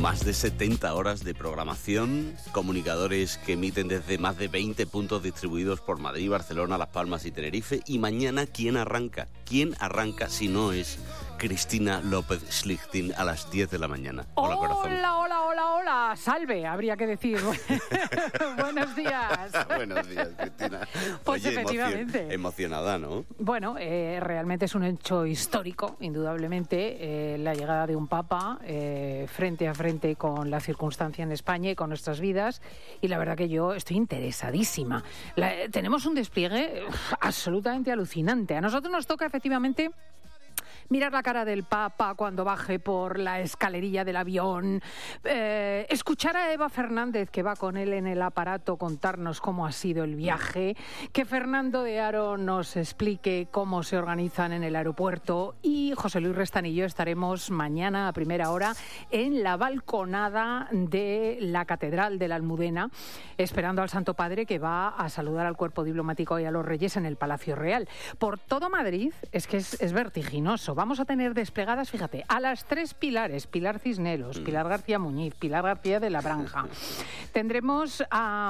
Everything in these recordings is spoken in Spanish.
Más de 70 horas de programación, comunicadores que emiten desde más de 20 puntos distribuidos por Madrid, Barcelona, Las Palmas y Tenerife. Y mañana, ¿quién arranca? ¿Quién arranca si no es Cristina López Schlichting a las 10 de la mañana? Hola, corazón. Hola. Salve, habría que decir. Buenos días. Buenos días, Cristina. Pues oye, efectivamente. Emocionada, ¿no? Bueno, realmente es un hecho histórico, indudablemente, la llegada de un papa frente a frente con la circunstancia en España y con nuestras vidas. Y la verdad que yo estoy interesadísima. Tenemos un despliegue absolutamente alucinante. A nosotros nos toca efectivamente mirar la cara del Papa cuando baje por la escalerilla del avión, escuchar a Eva Fernández, que va con él en el aparato, contarnos cómo ha sido el viaje, que Fernando de Aro nos explique cómo se organizan en el aeropuerto, y José Luis Restán y yo estaremos mañana a primera hora en la balconada de la Catedral de la Almudena, esperando al Santo Padre, que va a saludar al cuerpo diplomático y a los reyes en el Palacio Real. Por todo Madrid es que es vertiginoso. Vamos a tener desplegadas, fíjate, a las 3 pilares: Pilar Cisneros, Pilar García Muñiz, Pilar García de la Branja. Tendremos a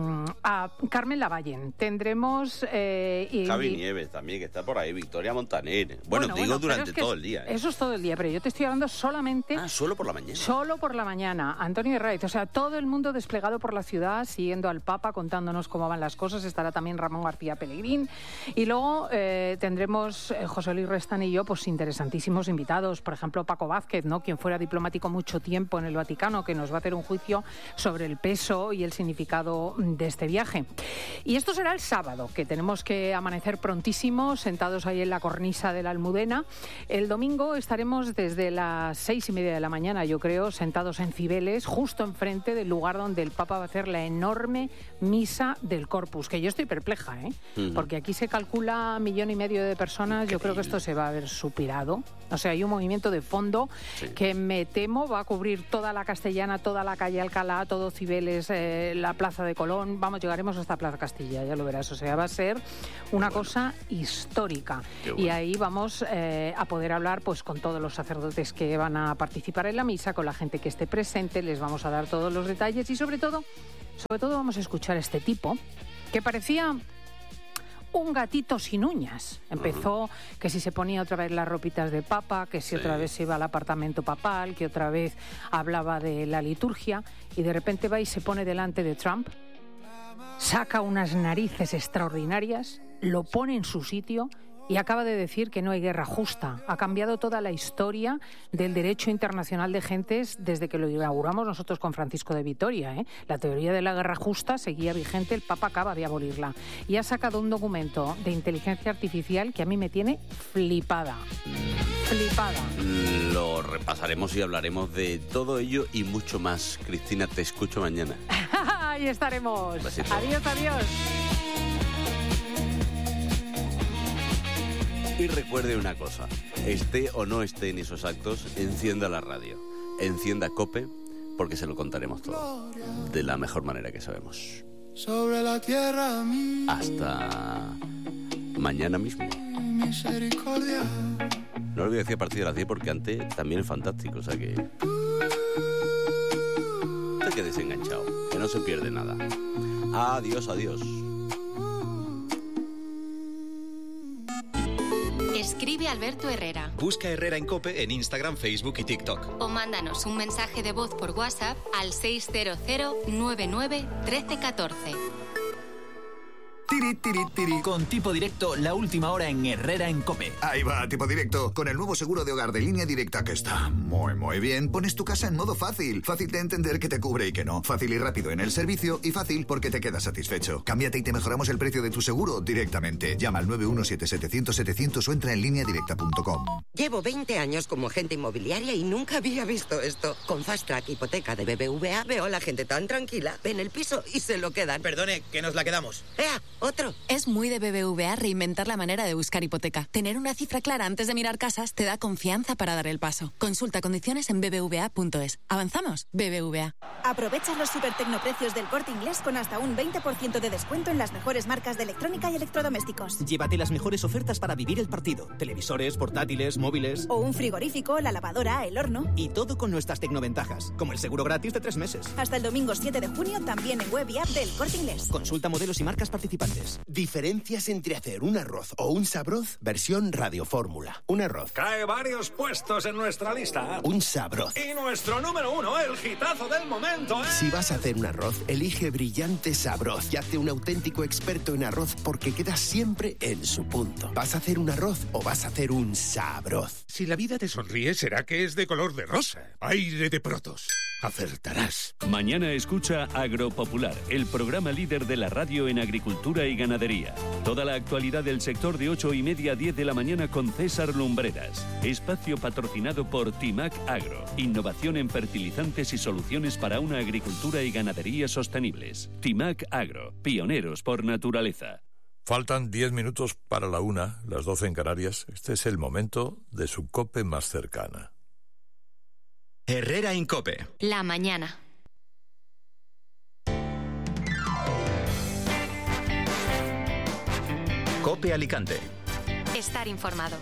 Carmen Lavallen, tendremos Javi Nieves también, que está por ahí, Victoria Montaner. Bueno, durante todo el día. Eso es todo el día, pero yo te estoy hablando solamente... solo por la mañana. Solo por la mañana. Antonio Herraiz, o sea, todo el mundo desplegado por la ciudad, siguiendo al Papa, contándonos cómo van las cosas. Estará también Ramón García Pellegrín. Y luego tendremos José Luis Restán y yo, pues interesantísimos invitados, por ejemplo Paco Vázquez, ¿no?, quien fuera diplomático mucho tiempo en el Vaticano, que nos va a hacer un juicio sobre el peso y el significado de este viaje. Y esto será el sábado, que tenemos que amanecer prontísimo, sentados ahí en la cornisa de la Almudena. El domingo estaremos desde las 6:30 de la mañana, yo creo, sentados en Cibeles, justo enfrente del lugar donde el Papa va a hacer la enorme misa del Corpus, que yo estoy perpleja, porque aquí se calcula 1,5 millones de personas. Yo creo que esto se va a ver supirado. O sea, hay un movimiento de fondo que me temo va a cubrir toda la Castellana, toda la calle Alcalá, todo Cibeles, la Plaza de Colón. Vamos, llegaremos hasta Plaza Castilla, ya lo verás. O sea, va a ser una cosa histórica. Y ahí vamos a poder hablar pues con todos los sacerdotes que van a participar en la misa, con la gente que esté presente, les vamos a dar todos los detalles y sobre todo vamos a escuchar a este tipo que parecía un gatito sin uñas. Empezó que si se ponía otra vez las ropitas de papa, que si otra vez se iba al apartamento papal, que otra vez hablaba de la liturgia, y de repente va y se pone delante de Trump, saca unas narices extraordinarias, lo pone en su sitio y acaba de decir que no hay guerra justa. Ha cambiado toda la historia del derecho internacional de gentes desde que lo inauguramos nosotros con Francisco de Vitoria. La teoría de la guerra justa seguía vigente, el Papa acaba de abolirla. Y ha sacado un documento de inteligencia artificial que a mí me tiene flipada. Lo repasaremos y hablaremos de todo ello y mucho más. Cristina, te escucho mañana. Ahí estaremos. Besito. Adiós. Y recuerde una cosa, esté o no esté en esos actos, encienda la radio, encienda COPE, porque se lo contaremos todo, de la mejor manera que sabemos. Sobre la tierra hasta mañana mismo. Misericordia. No lo voy a decir a partir de las 10 porque antes también es fantástico, o sea que... te quedes enganchado, que no se pierde nada. Adiós. Escribe Alberto Herrera. Busca Herrera en COPE en Instagram, Facebook y TikTok. O mándanos un mensaje de voz por WhatsApp al 600 99 13 14. Tiri. Con Tipo Directo, la última hora en Herrera en COPE. Ahí va, Tipo Directo. Con el nuevo seguro de hogar de Línea Directa, que está muy bien, pones tu casa en modo fácil. Fácil de entender que te cubre y que no. Fácil y rápido en el servicio y fácil porque te quedas satisfecho. Cámbiate y te mejoramos el precio de tu seguro directamente. Llama al 917-700-700 o entra en lineadirecta.com. Llevo 20 años como agente inmobiliaria y nunca había visto esto. Con Fast Track Hipoteca de BBVA veo a la gente tan tranquila, ven el piso y se lo quedan. Perdone, que nos la quedamos. ¡Ea! Otro. Es muy de BBVA reinventar la manera de buscar hipoteca. Tener una cifra clara antes de mirar casas te da confianza para dar el paso. Consulta condiciones en bbva.es. ¿Avanzamos? BBVA. Aprovecha los supertecnoprecios del Corte Inglés con hasta un 20% de descuento en las mejores marcas de electrónica y electrodomésticos. Llévate las mejores ofertas para vivir el partido. Televisores, portátiles, móviles... O un frigorífico, la lavadora, el horno... Y todo con nuestras tecnoventajas, como el seguro gratis de 3 meses. Hasta el domingo 7 de junio también en web y app del Corte Inglés. Consulta modelos y marcas participantes. Diferencias entre hacer un arroz o un sabroz, versión radiofórmula. Un arroz. Cae varios puestos en nuestra lista. Un sabroz. Y nuestro número 1, el hitazo del momento, ¿eh? Si vas a hacer un arroz, elige Brillante Sabroz y hazte un auténtico experto en arroz porque quedas siempre en su punto. ¿Vas a hacer un arroz o vas a hacer un sabroz? Si la vida te sonríe, será que es de color de rosa. Aire de Protos. Acertarás. Mañana escucha Agropopular, el programa líder de la radio en agricultura y ganadería. Toda la actualidad del sector de 8:30 a 10 de la mañana con César Lumbreras. Espacio patrocinado por Timac Agro. Innovación en fertilizantes y soluciones para una agricultura y ganadería sostenibles. Timac Agro, pioneros por naturaleza. Faltan 10 minutos para la 1, las 12 en Canarias. Este es el momento de su COPE más cercana. Herrera Incope. La mañana. COPE Alicante. Estar informado.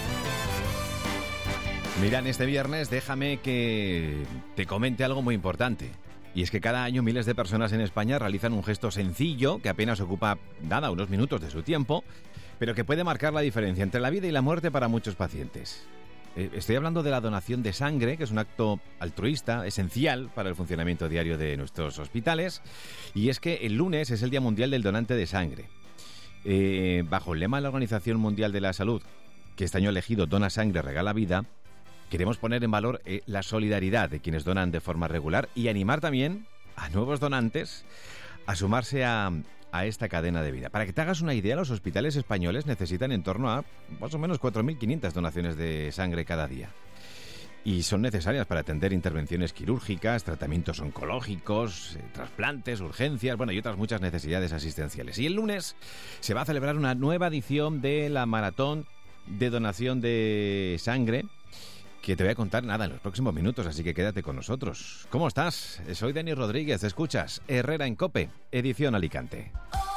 Mira, este viernes déjame que te comente algo muy importante. Y es que cada año miles de personas en España realizan un gesto sencillo que apenas ocupa, unos minutos de su tiempo, pero que puede marcar la diferencia entre la vida y la muerte para muchos pacientes. Estoy hablando de la donación de sangre, que es un acto altruista, esencial para el funcionamiento diario de nuestros hospitales. Y es que el lunes es el Día Mundial del Donante de Sangre. Bajo el lema de la Organización Mundial de la Salud, que este año ha elegido Dona Sangre, Regala Vida, queremos poner en valor la solidaridad de quienes donan de forma regular y animar también a nuevos donantes a sumarse a esta cadena de vida. Para que te hagas una idea, los hospitales españoles necesitan en torno a más o menos 4.500 donaciones de sangre cada día. Y son necesarias para atender intervenciones quirúrgicas, tratamientos oncológicos, trasplantes, urgencias, y otras muchas necesidades asistenciales. Y el lunes se va a celebrar una nueva edición de la Maratón de Donación de Sangre, que te voy a contar en los próximos minutos, así que quédate con nosotros. ¿Cómo estás? Soy Dani Rodríguez, escuchas Herrera en COPE, edición Alicante.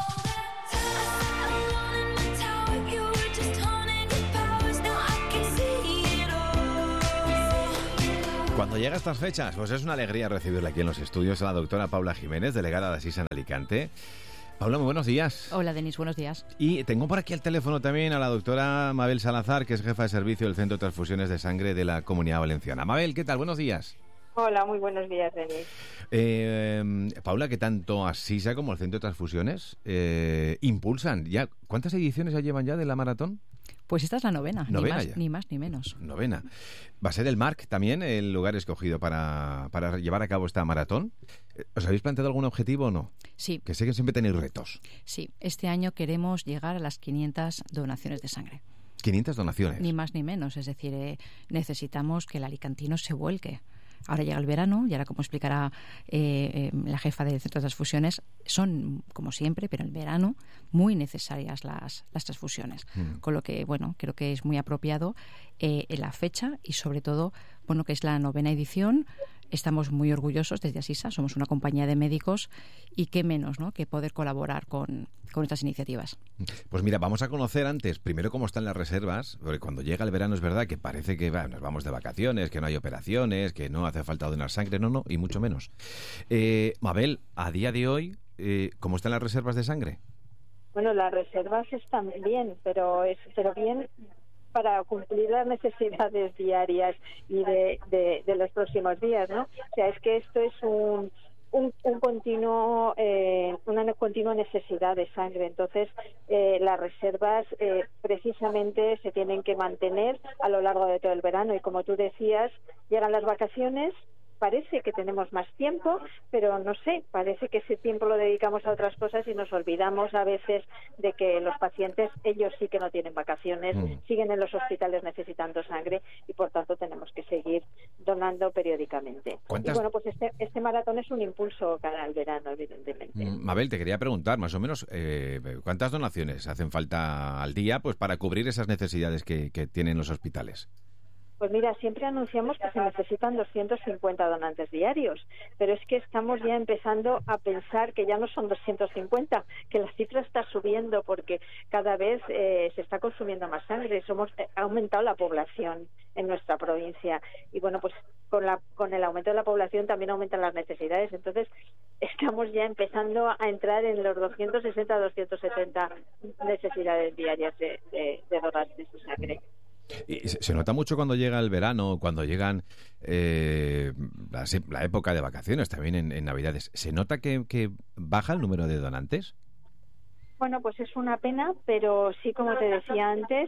Cuando llega estas fechas, pues es una alegría recibirla aquí en los estudios a la doctora Paula Jiménez, delegada de Asisa en Alicante. Paula, muy buenos días. Hola, Denis, buenos días. Y tengo por aquí al teléfono también a la doctora Mabel Salazar, que es jefa de servicio del Centro de Transfusiones de Sangre de la Comunidad Valenciana. Mabel, ¿qué tal? Buenos días. Hola, muy buenos días, Denis. Paula, que tanto Asisa como el Centro de Transfusiones impulsan ya. ¿Cuántas ediciones ya llevan ya de la maratón? Pues esta es la novena, ¿Novena ni más ni menos. Novena. ¿Va a ser el MARC también el lugar escogido para llevar a cabo esta maratón? ¿Os habéis planteado algún objetivo o no? Sí. Que sé que siempre tenéis retos. Sí, este año queremos llegar a las 500 donaciones de sangre. 500 donaciones. Ni más ni menos, es decir, necesitamos que el alicantino se vuelque. Ahora llega el verano y ahora, como explicará la jefa del Centro de Transfusiones, son, como siempre, pero en verano, muy necesarias las transfusiones. Con lo que, creo que es muy apropiado en la fecha y, sobre todo, que es la novena edición. Estamos muy orgullosos desde Asisa, somos una compañía de médicos y qué menos, ¿no?, que poder colaborar con estas iniciativas. Pues mira, vamos a conocer antes, primero, cómo están las reservas, porque cuando llega el verano es verdad que parece que nos vamos de vacaciones, que no hay operaciones, que no hace falta donar sangre, no, y mucho menos. Mabel, a día de hoy, ¿cómo están las reservas de sangre? Bueno, las reservas están bien, pero bien para cumplir las necesidades diarias y de los próximos días, ¿no? O sea, es que esto es un continuo, una continua necesidad de sangre. Entonces, las reservas precisamente se tienen que mantener a lo largo de todo el verano. Y como tú decías, llegan las vacaciones, parece que tenemos más tiempo, pero no sé, parece que ese tiempo lo dedicamos a otras cosas y nos olvidamos a veces de que los pacientes, ellos sí que no tienen vacaciones, siguen en los hospitales necesitando sangre y por tanto tenemos que seguir donando periódicamente. Y bueno, pues este maratón es un impulso cara al verano, evidentemente. Mabel, te quería preguntar, más o menos, ¿cuántas donaciones hacen falta al día pues para cubrir esas necesidades que tienen los hospitales? Pues mira, siempre anunciamos que se necesitan 250 donantes diarios, pero es que estamos ya empezando a pensar que ya no son 250, que la cifra está subiendo porque cada vez se está consumiendo más sangre. Ha aumentado la población en nuestra provincia y bueno, pues con el aumento de la población también aumentan las necesidades. Entonces estamos ya empezando a entrar en los 260, 270 necesidades diarias de donantes de sangre. Y se nota mucho cuando llega el verano, cuando llegan la época de vacaciones, también en Navidades. ¿Se nota que baja el número de donantes? Bueno, pues es una pena, pero sí, como te decía antes,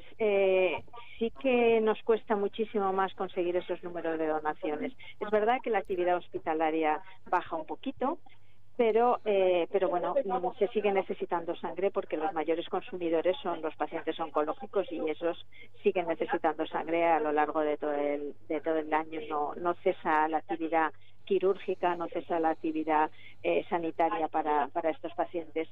sí que nos cuesta muchísimo más conseguir esos números de donaciones. Es verdad que la actividad hospitalaria baja un poquito, pero bueno, se sigue necesitando sangre porque los mayores consumidores son los pacientes oncológicos y esos siguen necesitando sangre a lo largo de todo el año. No cesa la actividad quirúrgica, no cesa la actividad sanitaria para estos pacientes.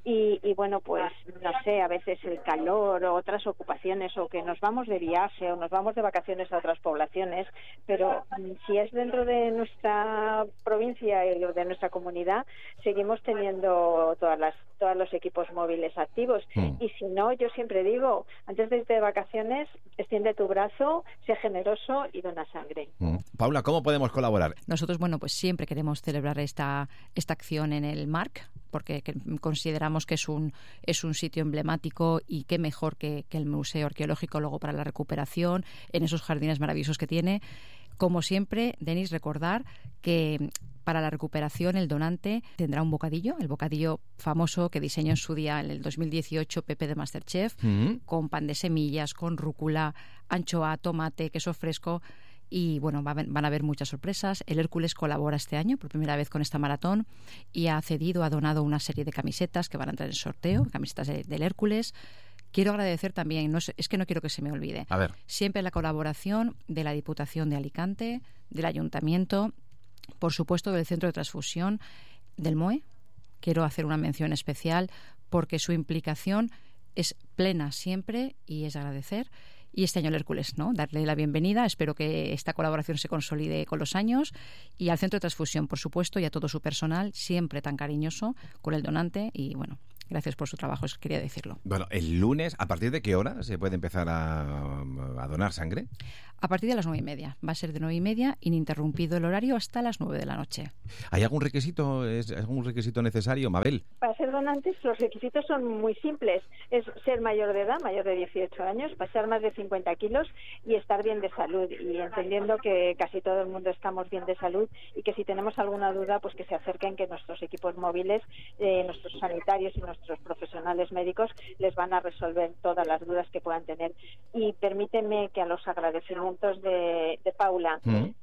Y bueno, pues no sé, a veces el calor o otras ocupaciones o que nos vamos de viaje o nos vamos de vacaciones a otras poblaciones, pero si es dentro de nuestra provincia y de nuestra comunidad, seguimos teniendo todos los equipos móviles activos. Y si no, yo siempre digo, antes de irte de vacaciones, extiende tu brazo, sé generoso y dona sangre. Paula, ¿cómo podemos colaborar? Nosotros, bueno, pues siempre queremos celebrar esta acción en el MARC, porque consideramos que es un sitio emblemático y qué mejor que el Museo Arqueológico luego para la recuperación, en esos jardines maravillosos que tiene. Como siempre, Denis, recordar que para la recuperación el donante tendrá un bocadillo, el bocadillo famoso que diseñó en su día en el 2018 Pepe de Masterchef, con pan de semillas, con rúcula, anchoa, tomate, queso fresco. Y bueno, van a haber muchas sorpresas. El Hércules colabora este año por primera vez con esta maratón y ha donado una serie de camisetas que van a entrar en sorteo, camisetas del Hércules. Quiero agradecer también, es que no quiero que se me olvide, siempre la colaboración de la Diputación de Alicante, del Ayuntamiento, por supuesto del Centro de Transfusión, del MOE. Quiero hacer una mención especial porque su implicación es plena siempre y es agradecer. Y este año el Hércules, ¿no? Darle la bienvenida. Espero que esta colaboración se consolide con los años. Y al Centro de Transfusión, por supuesto, y a todo su personal, siempre tan cariñoso con el donante. Y bueno, gracias por su trabajo, quería decirlo. Bueno, el lunes, ¿a partir de qué hora se puede empezar a donar sangre? A partir de las 9:30. Va a ser de 9:30, ininterrumpido el horario hasta las 9 de la noche. ¿Hay algún requisito necesario, Mabel? Para ser donantes los requisitos son muy simples. Es ser mayor de edad, mayor de 18 años, pesar más de 50 kilos y estar bien de salud. Y entendiendo que casi todo el mundo estamos bien de salud y que si tenemos alguna duda, pues que se acerquen, que nuestros equipos móviles, nuestros sanitarios y nuestros profesionales médicos les van a resolver todas las dudas que puedan tener. Y permíteme que a los agradecimientos de Paula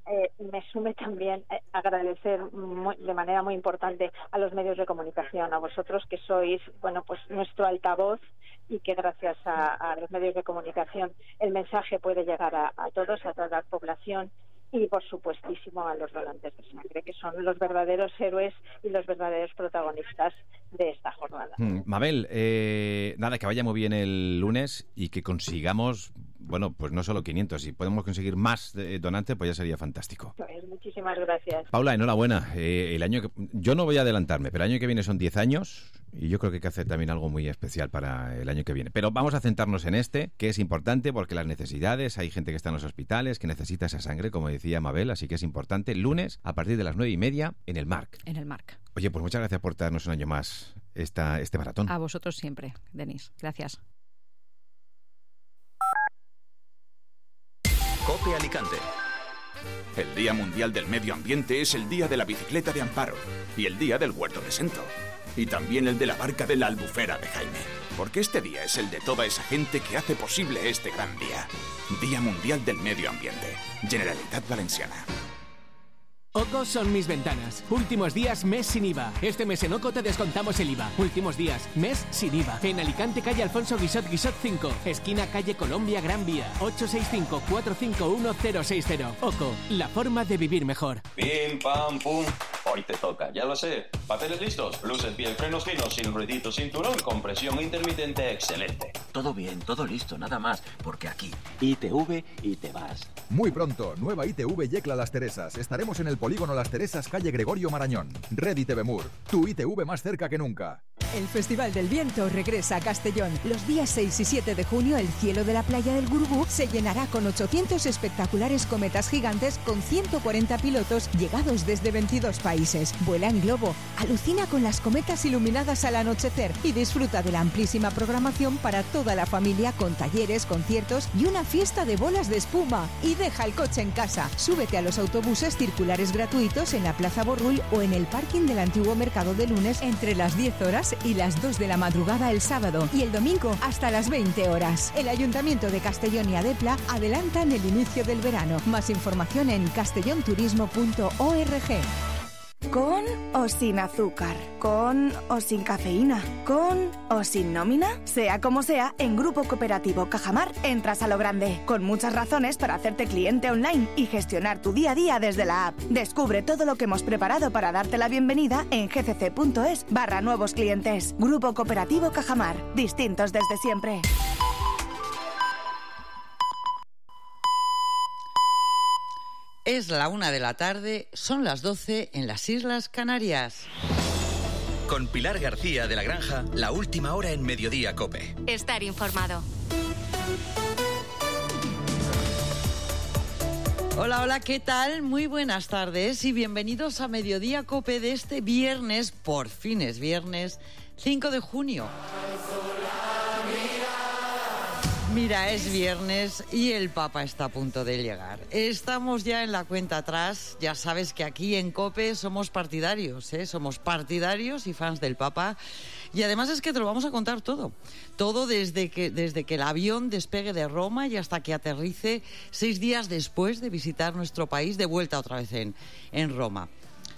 me sume también agradecer de manera muy importante a los medios de comunicación, a vosotros que sois, bueno, pues nuestro altavoz y que gracias a los medios de comunicación el mensaje puede llegar a todos, a toda la población. Y por supuestísimo a los donantes de sangre, que son los verdaderos héroes y los verdaderos protagonistas de esta jornada. Mabel, nada, que vaya muy bien el lunes y que consigamos, bueno, pues no solo 500, si podemos conseguir más donantes, pues ya sería fantástico. Pues muchísimas gracias. Paula, enhorabuena. Yo no voy a adelantarme, pero el año que viene son 10 años y yo creo que hay que hacer también algo muy especial para el año que viene. Pero vamos a centrarnos en que es importante porque las necesidades, hay gente que está en los hospitales, que necesita esa sangre, como decía Mabel, así que es importante. Lunes, a partir de las 9:30, en el MARC. En el MARC. Oye, pues muchas gracias por darnos un año más este maratón. A vosotros siempre, Denis. Gracias. COPE Alicante. El Día Mundial del Medio Ambiente es el Día de la Bicicleta de Amparo y el Día del Huerto de Sento. Y también el de la barca de la Albufera de Jaime. Porque este día es el de toda esa gente que hace posible este gran día. Día Mundial del Medio Ambiente. Generalitat Valenciana. OCO son mis ventanas. Últimos días, mes sin IVA. Este mes en OCO te descontamos el IVA. Últimos días, mes sin IVA. En Alicante, calle Alfonso Guixot 5, esquina calle Colombia Gran Vía, 865-451-060. OCO, la forma de vivir mejor. Pim, pam, pum. Hoy te toca, ya lo sé. ¿Papeles listos? Luces bien, frenos finos, sin ruidito, cinturón, compresión intermitente, excelente. Todo bien, todo listo, nada más. Porque aquí, ITV y te vas. Muy pronto, nueva ITV Yecla Las Teresas. Estaremos en el Polígono Las Teresas, calle Gregorio Marañón. Red ITV Mur, tu ITV más cerca que nunca. El Festival del Viento regresa a Castellón. Los días 6 y 7 de junio, el cielo de la playa del Gurugú se llenará con 800 espectaculares cometas gigantes con 140 pilotos llegados desde 22 países. Vuela en globo, alucina con las cometas iluminadas al anochecer y disfruta de la amplísima programación para toda la familia con talleres, conciertos y una fiesta de bolas de espuma. Y deja el coche en casa. Súbete a los autobuses circulares gratuitos en la Plaza Borrull o en el parking del antiguo Mercado de Lunes entre las 10 horas y las 2 de la madrugada el sábado y el domingo hasta las 20 horas. El Ayuntamiento de Castellón y Adepla adelantan el inicio del verano. Más información en castellonturismo.org. ¿Con o sin azúcar? ¿Con o sin cafeína? ¿Con o sin nómina? Sea como sea, en Grupo Cooperativo Cajamar entras a lo grande, con muchas razones para hacerte cliente online y gestionar tu día a día desde la app. Descubre todo lo que hemos preparado para darte la bienvenida en gcc.es/nuevos clientes. Grupo Cooperativo Cajamar, distintos desde siempre. Es la 1 de la tarde, son las 12 en las Islas Canarias. Con Pilar García de la Granja, la última hora en Mediodía COPE. Estar informado. Hola, hola, ¿qué tal? Muy buenas tardes y bienvenidos a Mediodía COPE de este viernes, por fin es viernes, 5 de junio. Mira, es viernes y el Papa está a punto de llegar. Estamos ya en la cuenta atrás. Ya sabes que aquí en COPE somos partidarios, ¿eh? Somos partidarios y fans del Papa. Y además es que te lo vamos a contar todo. Todo desde que el avión despegue de Roma y hasta que aterrice 6 días después de visitar nuestro país, de vuelta otra vez en Roma.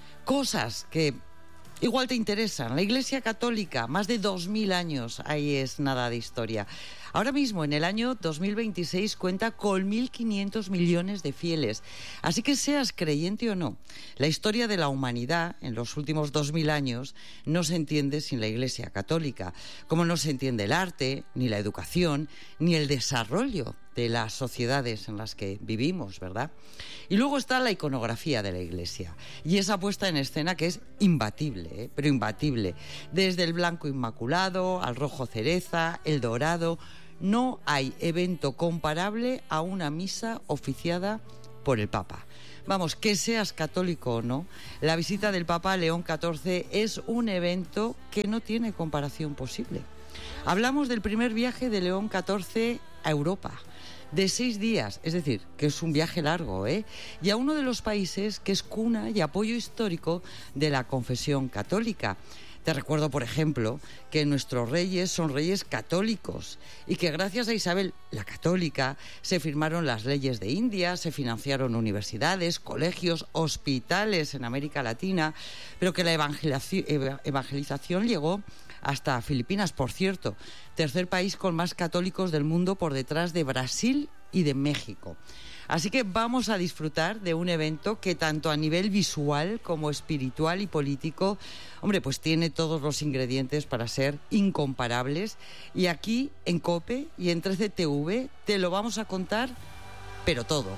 Cosas que igual te interesan. La Iglesia Católica, más de 2000 años, ahí es nada de historia. Ahora mismo, en el año 2026, cuenta con 1.500 millones de fieles. Así que seas creyente o no, la historia de la humanidad en los últimos 2000 años no se entiende sin la Iglesia Católica, como no se entiende el arte, ni la educación, ni el desarrollo de las sociedades en las que vivimos, ¿verdad? Y luego está la iconografía de la Iglesia y esa puesta en escena que es imbatible, pero imbatible. Desde el blanco inmaculado al rojo cereza, el dorado, no hay evento comparable a una misa oficiada por el Papa. Vamos, que seas católico o no, la visita del Papa León XIV es un evento que no tiene comparación posible. Hablamos del primer viaje de León XIV a Europa, de 6 días, es decir, que es un viaje largo, y a uno de los países que es cuna y apoyo histórico de la confesión católica. Te recuerdo, por ejemplo, que nuestros reyes son reyes católicos y que gracias a Isabel la Católica se firmaron las leyes de India, se financiaron universidades, colegios, hospitales en América Latina, pero que la evangelización llegó hasta Filipinas, por cierto, tercer país con más católicos del mundo por detrás de Brasil y de México. Así que vamos a disfrutar de un evento que tanto a nivel visual como espiritual y político, hombre, pues tiene todos los ingredientes para ser incomparables. Y aquí en COPE y en 13TV te lo vamos a contar, pero todo.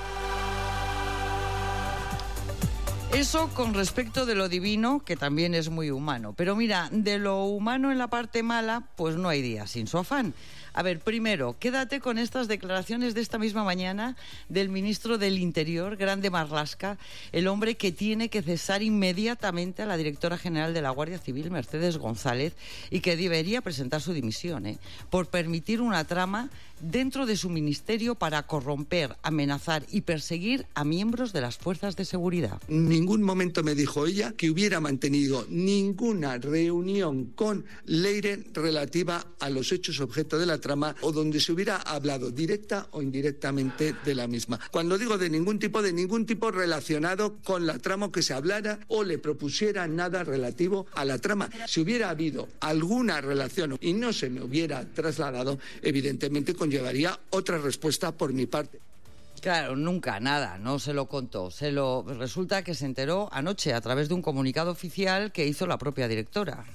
Eso con respecto de lo divino, que también es muy humano. Pero mira, de lo humano en la parte mala, pues no hay día sin su afán. A ver, primero, quédate con estas declaraciones de esta misma mañana del ministro del Interior, Grande Marlaska, el hombre que tiene que cesar inmediatamente a la directora general de la Guardia Civil, Mercedes González, y que debería presentar su dimisión, por permitir una trama dentro de su ministerio para corromper, amenazar y perseguir a miembros de las fuerzas de seguridad. En ningún momento me dijo ella que hubiera mantenido ninguna reunión con Leire relativa a los hechos objeto de la trama o donde se hubiera hablado directa o indirectamente de la misma. Cuando digo de ningún tipo relacionado con la trama, que se hablara o le propusiera nada relativo a la trama. Si hubiera habido alguna relación y no se me hubiera trasladado, evidentemente conllevaría otra respuesta por mi parte. Claro, nunca, nada, no se lo contó. Resulta que se enteró anoche a través de un comunicado oficial que hizo la propia directora.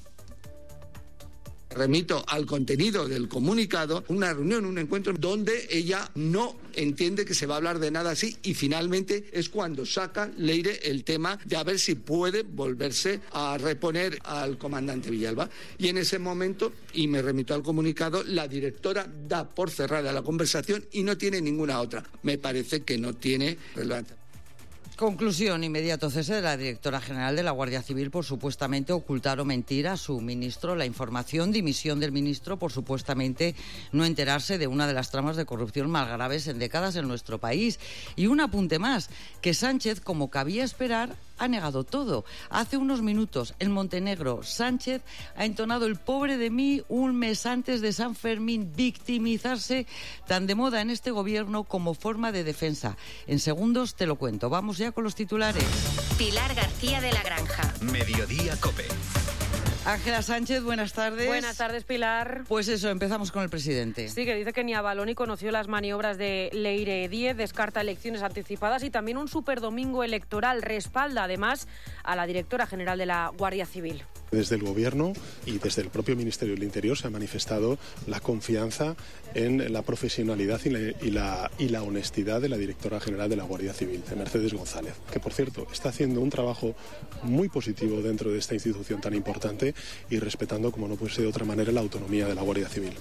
Remito al contenido del comunicado, una reunión, un encuentro donde ella no entiende que se va a hablar de nada así y finalmente es cuando saca Leire el tema de a ver si puede volverse a reponer al comandante Villalba. Y en ese momento, y me remito al comunicado, la directora da por cerrada la conversación y no tiene ninguna otra. Me parece que no tiene relevancia. Conclusión: inmediato cese de la directora general de la Guardia Civil por supuestamente ocultar o mentir a su ministro la información, dimisión del ministro por supuestamente no enterarse de una de las tramas de corrupción más graves en décadas en nuestro país. Y un apunte más, que Sánchez, como cabía esperar, ha negado todo. Hace unos minutos, en Montenegro, Sánchez ha entonado el pobre de mí un mes antes de San Fermín, victimizarse tan de moda en este gobierno como forma de defensa. En segundos te lo cuento. Vamos ya con los titulares. Pilar García de la Granja. Mediodía COPE. Ángela Sánchez, buenas tardes. Buenas tardes, Pilar. Pues eso, empezamos con el presidente. Sí, que dice que ni Avaloni conoció las maniobras de Leire Díez, descarta elecciones anticipadas y también un superdomingo electoral. Respalda, además, a la directora general de la Guardia Civil. Desde el Gobierno y desde el propio Ministerio del Interior se ha manifestado la confianza en la profesionalidad y la honestidad de la directora general de la Guardia Civil, de Mercedes González, que, por cierto, está haciendo un trabajo muy positivo dentro de esta institución tan importante y respetando, como no puede ser de otra manera, la autonomía de la Guardia Civil.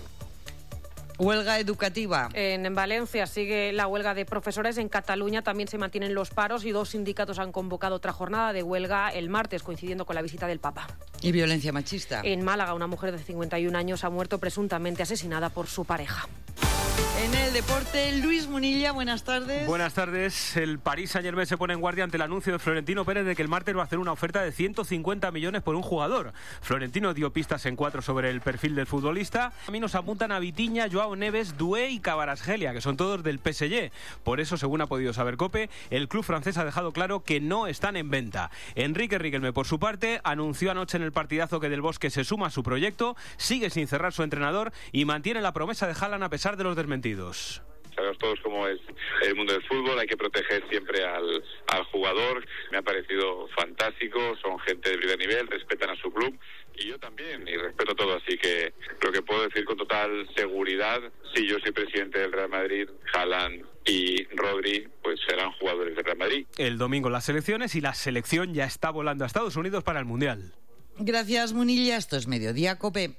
Huelga educativa. En Valencia sigue la huelga de profesores. En Cataluña también se mantienen los paros y 2 sindicatos han convocado otra jornada de huelga el martes, coincidiendo con la visita del Papa. ¿Y violencia machista? En Málaga, una mujer de 51 años ha muerto presuntamente asesinada por su pareja. En el deporte, Luis Munilla, buenas tardes. Buenas tardes. El Paris Saint-Germain se pone en guardia ante el anuncio de Florentino Pérez de que el martes va a hacer una oferta de 150 millones por un jugador. Florentino dio pistas en 4 sobre el perfil del futbolista. A mí nos apuntan a Vitinha, Joao Neves, Doué y Kvaratskhelia, que son todos del PSG. Por eso, según ha podido saber COPE, el club francés ha dejado claro que no están en venta. Enrique Riquelme, por su parte, anunció anoche en el partidazo que Del Bosque se suma a su proyecto, sigue sin cerrar su entrenador y mantiene la promesa de Haaland a pesar de los desmentidos. Sabemos todos cómo es el mundo del fútbol, hay que proteger siempre al jugador. Me ha parecido fantástico, son gente de primer nivel, respetan a su club y yo también, y respeto todo, así que lo que puedo decir con total seguridad, si yo soy presidente del Real Madrid, Haaland y Rodri, pues serán jugadores del Real Madrid. El domingo las selecciones y la selección ya está volando a Estados Unidos para el Mundial. Gracias, Munilla. Esto es Mediodía COPE.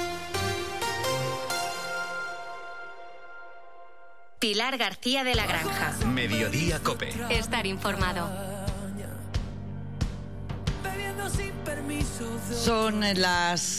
Pilar García de la Granja. Mediodía COPE. Estar informado. Son las